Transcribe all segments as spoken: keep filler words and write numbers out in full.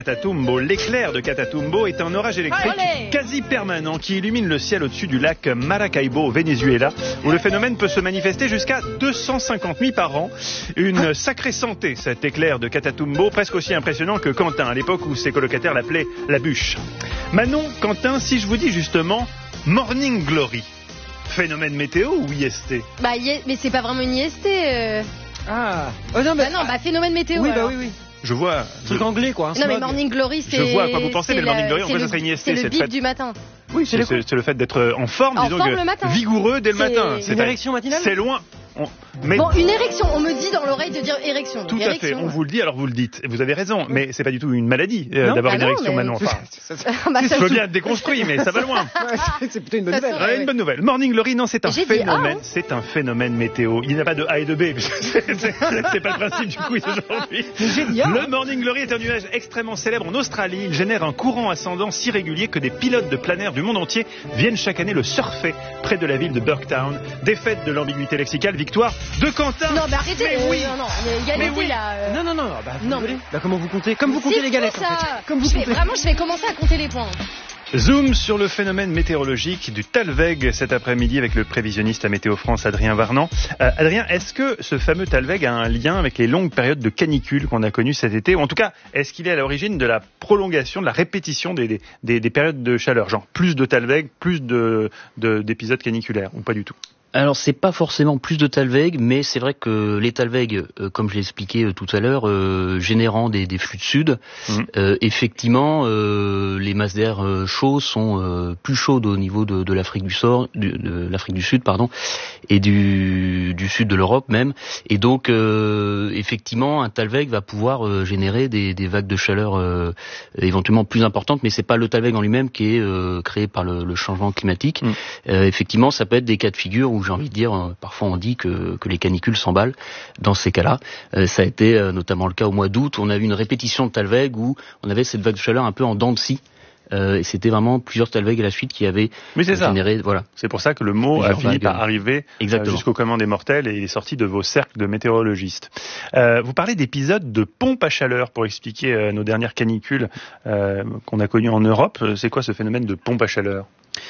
Catatumbo, l'éclair de Catatumbo est un orage électrique Allez quasi permanent qui illumine le ciel au-dessus du lac Maracaibo au Venezuela, où le phénomène peut se manifester jusqu'à deux cent cinquante nuits par an. Une sacrée santé, cet éclair de Catatumbo, presque aussi impressionnant que Quentin, à l'époque où ses colocataires l'appelaient la bûche. Manon, Quentin, si je vous dis justement Morning Glory, phénomène météo ou I S T? Bah, y- mais c'est pas vraiment une I S T. Euh... Ah, oh non, mais... bah non, bah phénomène météo. Oui, alors. bah oui, oui. Je vois. Truc je... anglais, quoi. Non, mais Morning Glory, c'est. Je vois à quoi vous pensez, mais le Morning Glory, en fait, fait, ça serait une I S T. C'est le c'est bip fait... du matin. Oui, c'est, c'est, c'est le fait d'être en forme, en disons forme que le matin. Vigoureux dès le c'est... matin. C'est une érection matinale. C'est loin. On... Mais... Bon, une érection, on me dit dans l'oreille de dire érection. Tout érection. à fait, on vous le dit, alors vous le dites. Vous avez raison, mais c'est pas du tout une maladie euh, non, d'avoir bah une non, érection, mais... Manon. Enfin, bah, je veux bien être déconstruit, mais ça va loin. C'est plutôt une bonne Ça nouvelle. sort, Ouais, une bonne nouvelle. Morning Glory, non, c'est un J'ai phénomène. dit, ah, c'est un phénomène météo. Il n'y a pas de A et de B. c'est, c'est, c'est pas le principe du quiz aujourd'hui. Le Morning Glory est un nuage extrêmement célèbre en Australie. Il génère un courant ascendant si régulier que des pilotes de plein air du monde entier viennent chaque année le surfer près de la ville de Burketown. Défaite de l'ambiguïté lexicale, victoire de Quentin. Non, mais arrêtez. Mais euh, oui. Non, non, mais égalité oui. là. Euh... Non, non, non. Bah, Non, vous mais... bah comment vous comptez? Comme vous comptez C'est les galettes, fou, en ça. fait. Comme vous je vais, comptez. vraiment, je vais commencer à compter les points. Zoom sur le phénomène météorologique du Talweg cet après-midi avec le prévisionniste à Météo France Adrien Varnan. Euh, Adrien, est-ce que ce fameux Talweg a un lien avec les longues périodes de canicule qu'on a connues cet été? Ou en tout cas, est-ce qu'il est à l'origine de la prolongation, de la répétition des, des, des périodes de chaleur? Genre plus de Talweg, plus de, de, d'épisodes caniculaires, ou pas du tout? Alors c'est pas forcément plus de Talweg, mais c'est vrai que les Talweg, euh, comme je l'ai expliqué euh, tout à l'heure, euh, générant des, des flux de sud, mmh. euh, effectivement, euh, les masses d'air euh, chauds sont euh, plus chaudes au niveau de, de l'Afrique du Sud, de, de l'Afrique du Sud, pardon, et du, du sud de l'Europe même. Et donc, euh, effectivement, un Talweg va pouvoir euh, générer des, des vagues de chaleur euh, éventuellement plus importantes, mais c'est pas le Talweg en lui-même qui est euh, créé par le, le changement climatique. Mmh. Euh, effectivement, ça peut être des cas de figure où j'ai envie de dire, euh, parfois on dit que, que les canicules s'emballent dans ces cas-là. Euh, ça a été euh, notamment le cas au mois d'août. On a eu une répétition de Talweg où on avait cette vague de chaleur un peu en dents de scie. Euh, et c'était vraiment plusieurs Talweg à la suite qui avaient oui, c'est généré... Ça. Voilà. C'est pour ça que le mot plusieurs a fini vagues. Par arriver euh, jusqu'au commun des mortels et il est sorti de vos cercles de météorologistes. Euh, vous parlez d'épisodes de pompe à chaleur pour expliquer euh, nos dernières canicules euh, qu'on a connues en Europe. C'est quoi ce phénomène de pompe à chaleur ?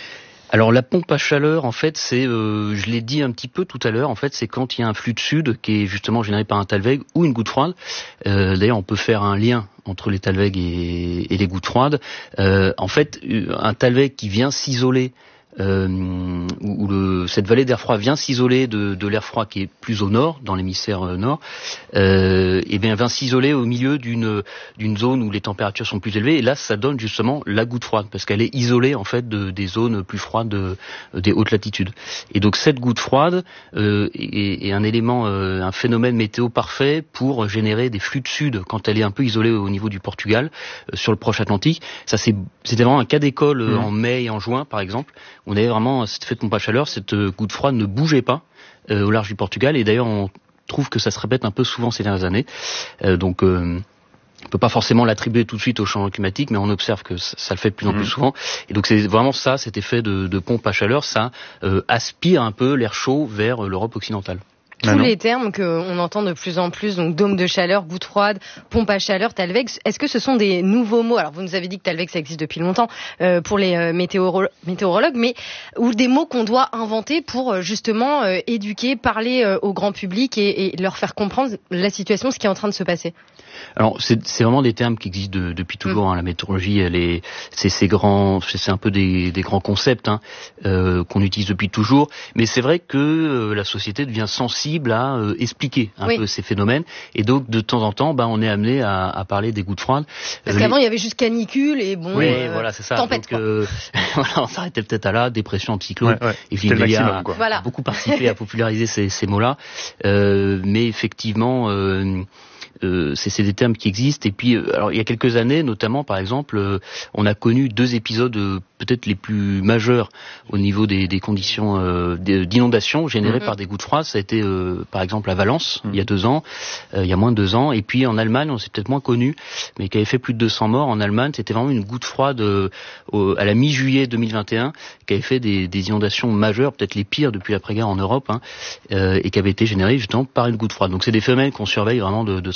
Alors la pompe à chaleur, en fait, c'est, euh, je l'ai dit un petit peu tout à l'heure, en fait, c'est quand il y a un flux de sud qui est justement généré par un Talweg ou une goutte froide. Euh, d'ailleurs, on peut faire un lien entre les Talweg et, et les gouttes froides. Euh, en fait, un Talweg qui vient s'isoler, euh, où le, cette vallée d'air froid vient s'isoler de, de l'air froid qui est plus au nord, dans l'hémisphère nord, euh, et bien vient s'isoler au milieu d'une d'une zone où les températures sont plus élevées. Et là, ça donne justement la goutte froide parce qu'elle est isolée en fait de, des zones plus froides de, des hautes latitudes. Et donc cette goutte froide euh, est, est un élément, euh, un phénomène météo parfait pour générer des flux de sud quand elle est un peu isolée au niveau du Portugal, euh, sur le proche Atlantique. Ça c'est c'était vraiment un cas d'école euh, mmh. en mai et en juin par exemple. On avait vraiment cet effet de pompe à chaleur, cette goutte froide ne bougeait pas euh, au large du Portugal, et d'ailleurs on trouve que ça se répète un peu souvent ces dernières années. Euh, donc euh, on peut pas forcément l'attribuer tout de suite au changement climatique, mais on observe que ça, ça le fait de plus en plus mmh. souvent. Et donc c'est vraiment ça, cet effet de, de pompe à chaleur, ça euh, aspire un peu l'air chaud vers l'Europe occidentale. Tous ah les termes qu'on entend de plus en plus, donc dôme de chaleur, goutte froide, pompe à chaleur, Talweg, est-ce que ce sont des nouveaux mots? Alors vous nous avez dit que Talweg ça existe depuis longtemps euh, pour les euh, météoro- météorologues, mais ou des mots qu'on doit inventer pour euh, justement euh, éduquer, parler euh, au grand public et, et leur faire comprendre la situation, ce qui est en train de se passer. Alors c'est, c'est vraiment des termes qui existent de, depuis toujours. Mmh. Hein. La météorologie, elle est, c'est, c'est grand, c'est, c'est un peu des, des grands concepts hein, euh, qu'on utilise depuis toujours. Mais c'est vrai que euh, la société devient sensible à euh, expliquer un oui. peu ces phénomènes, et donc de temps en temps, bah, on est amené à, à parler des gouttes froides. Parce euh, qu'avant les... il y avait juste canicule et bon. Oui, euh, voilà, c'est ça. Tempête. Donc, euh, voilà, on s'arrêtait peut-être à là, dépression, cyclone. Ouais, ouais. Et puis il y a voilà. beaucoup participé à populariser ces, ces mots-là. Euh, mais effectivement. Euh, Euh, c'est, c'est des termes qui existent. Et puis, euh, alors il y a quelques années, notamment, par exemple, euh, on a connu deux épisodes euh, peut-être les plus majeurs au niveau des, des conditions euh, d'inondation générées mmh. par des gouttes froides. Ça a été, euh, par exemple, à Valence, mmh. il y a deux ans, euh, il y a moins de deux ans. Et puis en Allemagne, on s'est peut-être moins connu, mais qui avait fait plus de deux cents morts en Allemagne. C'était vraiment une goutte froide euh, au, à la mi-juillet deux mille vingt et un, qui avait fait des, des inondations majeures, peut-être les pires depuis l'après-guerre en Europe, hein, euh, et qui avait été générée justement par une goutte froide. Donc c'est des phénomènes qu'on surveille vraiment de, de très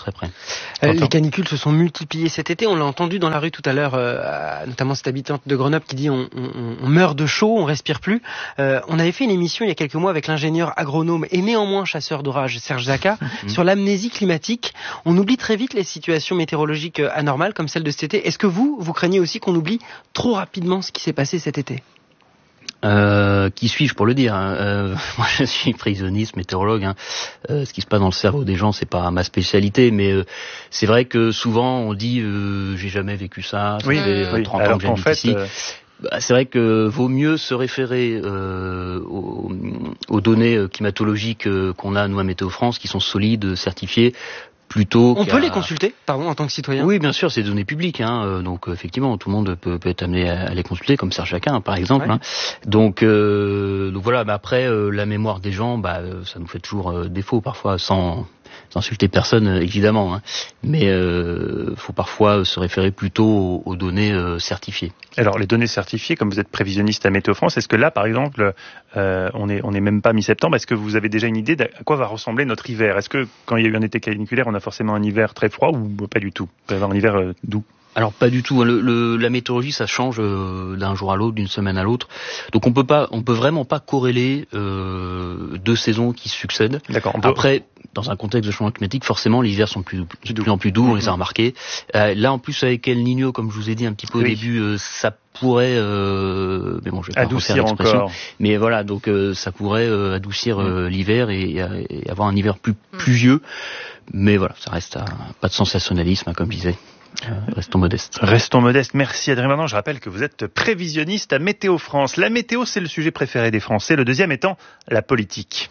serai prêt. Euh, les canicules se sont multipliées cet été. On l'a entendu dans la rue tout à l'heure, euh, notamment cette habitante de Grenoble qui dit on, on, on meurt de chaud, on respire plus. Euh, on avait fait une émission il y a quelques mois avec l'ingénieur agronome et néanmoins chasseur d'orage Serge Zaka mmh. sur l'amnésie climatique. On oublie très vite les situations météorologiques anormales comme celle de cet été. Est-ce que vous, vous craignez aussi qu'on oublie trop rapidement ce qui s'est passé cet été ? Euh, qui suis-je pour le dire hein euh, Moi, je suis prévisionniste, météorologue. Hein. Euh, ce qui se passe dans le cerveau des gens, c'est pas ma spécialité, mais euh, c'est vrai que souvent on dit euh, j'ai jamais vécu ça. Ça oui, fait oui. trente Alors ans que j'habite fait, ici. Euh... Bah, c'est vrai que vaut mieux se référer euh, aux, aux données climatologiques euh, qu'on a nous à Météo France, qui sont solides, certifiées. Plutôt on qu'à... peut les consulter, pardon, en tant que citoyen. Oui, bien sûr, c'est des données publiques, hein, donc effectivement, tout le monde peut, peut être amené à les consulter, comme Serge Chacun, par exemple. Ouais. Hein. Donc, euh, donc voilà. Mais après, euh, la mémoire des gens, bah, ça nous fait toujours euh, défaut parfois, sans, sans insulter personne, évidemment. Hein. Mais euh, faut parfois se référer plutôt aux, aux données euh, certifiées. Alors, les données certifiées, comme vous êtes prévisionniste à Météo France, est-ce que là, par exemple, euh, on est on est même pas mi-septembre, est-ce que vous avez déjà une idée à quoi va ressembler notre hiver ? Est-ce que quand il y a eu un été caniculaire, on a forcément un hiver très froid ou pas du tout ? On peut avoir un hiver euh, doux ? Alors pas du tout. Le, le, la météorologie, ça change euh, d'un jour à l'autre, d'une semaine à l'autre. Donc on peut pas, on peut vraiment pas corréler euh, deux saisons qui succèdent. D'accord. Peut... Après, dans un contexte de changement climatique, forcément, les hivers sont plus, de plus en plus doux. Mm-hmm. On les a remarqués. Euh, là, en plus, avec El Niño, comme je vous ai dit un petit peu au oui. début, euh, ça pourrait, euh, mais bon, je vais pas adoucir l'expression. Encore. Mais voilà, donc euh, ça pourrait euh, adoucir euh, mm. l'hiver et, et avoir un hiver plus pluvieux. Mais voilà, ça reste à, pas de sensationnalisme, hein, comme je disais. Euh, restons modestes. Restons modestes. Merci Adrien Mardan. Je rappelle que vous êtes prévisionniste à Météo France. La météo, c'est le sujet préféré des Français. Le deuxième étant la politique.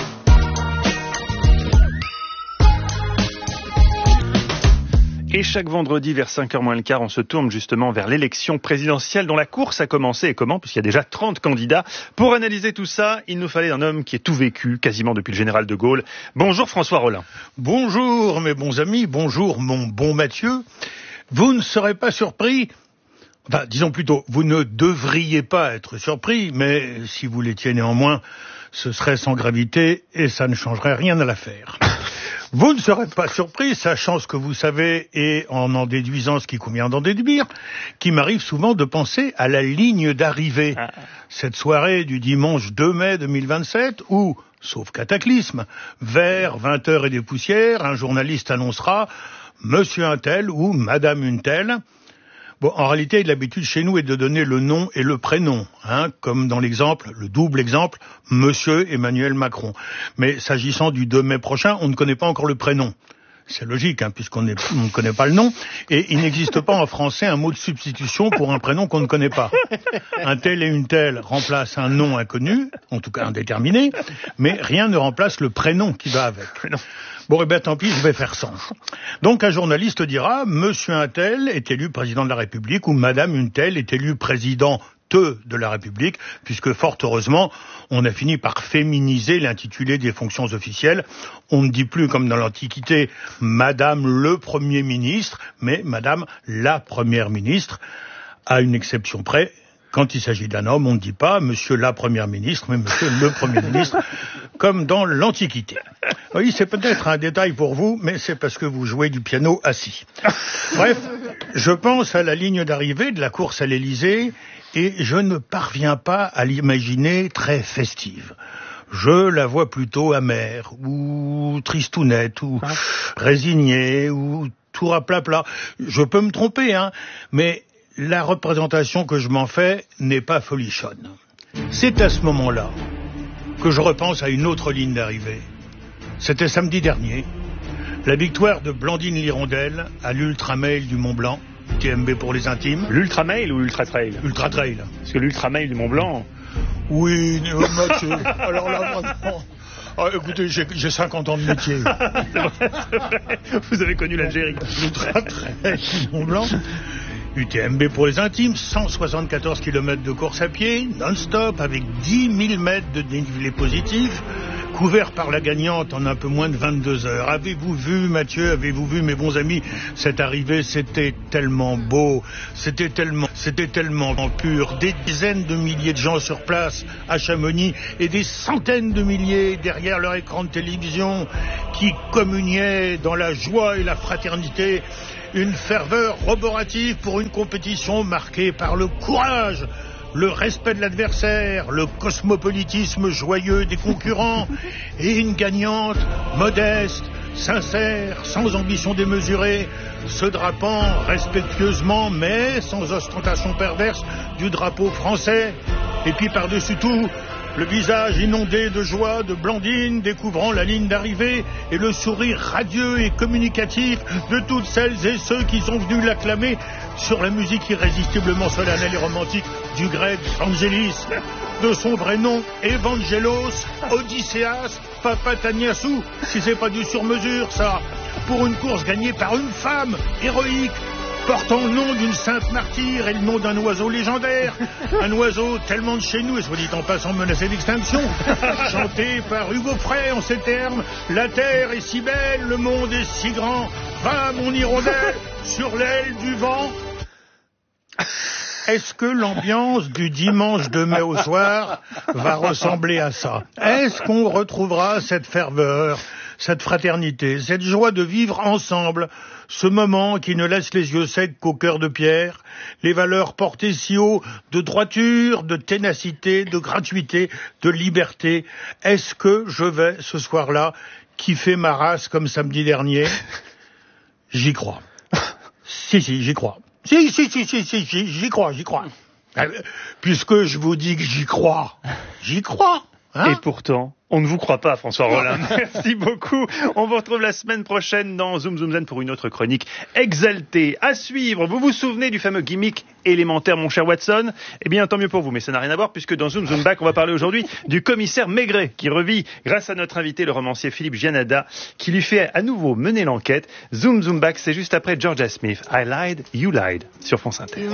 Et chaque vendredi vers cinq heures moins le quart, on se tourne justement vers l'élection présidentielle dont la course a commencé. Et comment ? Puisqu'il y a déjà trente candidats. Pour analyser tout ça, il nous fallait un homme qui ait tout vécu, quasiment depuis le général de Gaulle. Bonjour François Rollin. Bonjour mes bons amis, bonjour mon bon Mathieu. Vous ne serez pas surpris, enfin disons plutôt, vous ne devriez pas être surpris, mais si vous l'étiez néanmoins, ce serait sans gravité et ça ne changerait rien à l'affaire. Vous ne serez pas surpris, sachant ce que vous savez et en en déduisant ce qui convient d'en déduire, qu'il m'arrive souvent de penser à la ligne d'arrivée. Ah. Cette soirée du dimanche deux mai deux mille vingt-sept où, sauf cataclysme, vers vingt heures et des poussières, un journaliste annoncera « Monsieur un tel » ou « Madame une telle ». Bon, en réalité, l'habitude chez nous est de donner le nom et le prénom, hein, comme dans l'exemple, le double exemple, Monsieur Emmanuel Macron. Mais s'agissant du deux mai prochain, on ne connaît pas encore le prénom. C'est logique, hein, puisqu'on est, on ne connaît pas le nom. Et il n'existe pas en français un mot de substitution pour un prénom qu'on ne connaît pas. Un tel et une telle remplacent un nom inconnu, en tout cas indéterminé, mais rien ne remplace le prénom qui va avec. Bon, eh bien, tant pis, je vais faire sans. Donc, un journaliste dira, Monsieur un tel est élu président de la République, ou Madame une telle est élue présidente de la République, puisque fort heureusement, on a fini par féminiser l'intitulé des fonctions officielles. On ne dit plus, comme dans l'Antiquité, Madame le Premier ministre, mais Madame la Première ministre, à une exception près. Quand il s'agit d'un homme, on ne dit pas Monsieur la Première ministre, mais Monsieur le Premier ministre, comme dans l'Antiquité. Oui, c'est peut-être un détail pour vous, mais c'est parce que vous jouez du piano assis. Bref, je pense à la ligne d'arrivée de la course à l'Élysée, et je ne parviens pas à l'imaginer très festive. Je la vois plutôt amère, ou tristounette, ou résignée, ou tout rapla-pla. Je peux me tromper, hein, mais la représentation que je m'en fais n'est pas folichonne. C'est à ce moment-là que je repense à une autre ligne d'arrivée. C'était samedi dernier, la victoire de Blandine Lirondelle à l'Ultramail du Mont-Blanc, U T M B pour les intimes. L'Ultramail ou Ultra Trail ? Ultra Trail. Parce que l'Ultramail du Mont-Blanc... Oui, Mathieu, alors là, vraiment... Ah, écoutez, j'ai, j'ai cinquante ans de métier. C'est vrai, c'est vrai. Vous avez connu l'Algérie. L'Ultra Trail du Mont-Blanc... U T M B pour les intimes, cent soixante-quatorze kilomètres de course à pied, non-stop, avec dix mille mètres de dénivelé positif, couvert par la gagnante en un peu moins de vingt-deux heures. Avez-vous vu, Mathieu, avez-vous vu, mes bons amis, cette arrivée, c'était tellement beau, c'était tellement, c'était tellement pur. Des dizaines de milliers de gens sur place à Chamonix et des centaines de milliers derrière leur écran de télévision qui communiaient dans la joie et la fraternité. Une ferveur roborative pour une compétition marquée par le courage, le respect de l'adversaire, le cosmopolitisme joyeux des concurrents et une gagnante modeste, sincère, sans ambition démesurée, se drapant respectueusement mais sans ostentation perverse du drapeau français. Et puis par-dessus tout, le visage inondé de joie de Blandine découvrant la ligne d'arrivée et le sourire radieux et communicatif de toutes celles et ceux qui sont venus l'acclamer sur la musique irrésistiblement solennelle et romantique du grec Vangelis, de son vrai nom Evangelos Odysseas Papataniasou, si c'est pas du sur-mesure ça, pour une course gagnée par une femme héroïque, portant le nom d'une sainte martyre et le nom d'un oiseau légendaire, un oiseau tellement de chez nous, et soit dit en passant menacé d'extinction, chanté par Hugo Frey en ces termes: la terre est si belle, le monde est si grand, va mon hirondelle sur l'aile du vent. Est-ce que l'ambiance du dimanche de mai au soir va ressembler à ça? Est-ce qu'on retrouvera cette ferveur, cette fraternité, cette joie de vivre ensemble, ce moment qui ne laisse les yeux secs qu'au cœur de pierre, les valeurs portées si haut de droiture, de ténacité, de gratuité, de liberté? Est-ce que je vais, ce soir-là, kiffer ma race comme samedi dernier? J'y crois. Si, si, j'y crois. Si, si, si, si, si, si, j'y crois, j'y crois. Puisque je vous dis que j'y crois, j'y crois. Hein? Et pourtant, on ne vous croit pas, François Rollin. Merci beaucoup. On vous retrouve la semaine prochaine dans Zoom Zoom Zen pour une autre chronique exaltée. À suivre, vous vous souvenez du fameux gimmick élémentaire, mon cher Watson? Eh bien, tant mieux pour vous, mais ça n'a rien à voir puisque dans Zoom Zoom Back, on va parler aujourd'hui du commissaire Maigret qui revit grâce à notre invité, le romancier Philippe Giannada, qui lui fait à nouveau mener l'enquête. Zoom Zoom Back, c'est juste après Georgia Smith. I lied, you lied, sur France Inter.